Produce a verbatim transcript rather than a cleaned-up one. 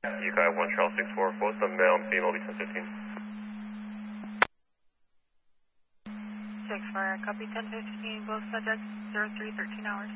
You got one Charles six four, both the male and female be ten fifteen. six four, copy ten fifteen, both subjects zero three thirteen hours.